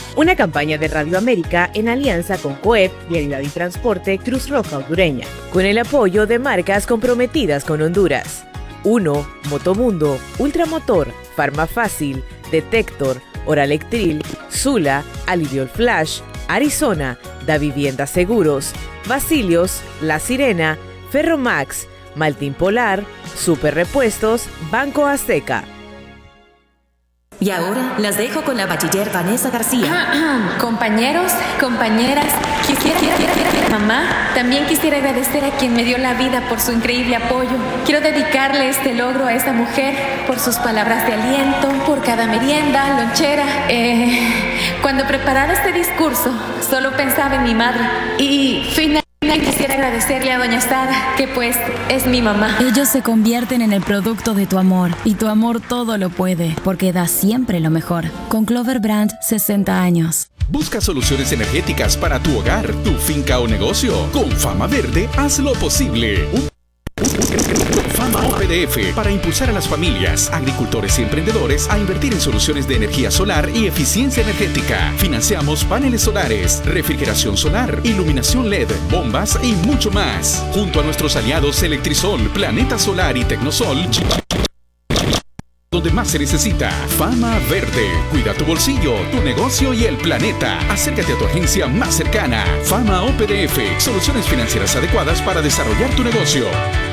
Una campaña de Radio América en alianza con COEP, Vialidad y Transporte, Cruz Roja Hondureña, con el apoyo de marcas comprometidas con Honduras. 1. Motomundo, Ultramotor, Farmafácil, Detector, Oralectril, Sula, Aliviol Flash, Arizona, Da Vivienda Seguros, Basilios, La Sirena, Ferromax, Maltín Polar, Super Repuestos, Banco Azteca. Y ahora las dejo con la bachiller Vanessa García. Compañeros, compañeras, mamá, también quisiera agradecer a quien me dio la vida por su increíble apoyo. Quiero dedicarle este logro a esta mujer por sus palabras de aliento, por cada merienda, lonchera. Cuando preparaba este discurso, solo pensaba en mi madre. Y finalmente quisiera agradecerle a doña Sara, que pues es mi mamá. Ellos se convierten en el producto de tu amor, y tu amor todo lo puede, porque da siempre lo mejor. Con Clover Brand, 60 años. Busca soluciones energéticas para tu hogar, tu finca o negocio. Con Fama Verde, haz lo posible. Fama OPDF, para impulsar a las familias, agricultores y emprendedores a invertir en soluciones de energía solar y eficiencia energética. Financiamos paneles solares, refrigeración solar, iluminación LED, bombas y mucho más. Junto a nuestros aliados Electrisol, Planeta Solar y Tecnosol, donde más se necesita. Fama Verde. Cuida tu bolsillo, tu negocio y el planeta. Acércate a tu agencia más cercana. Fama OPDF. Soluciones financieras adecuadas para desarrollar tu negocio.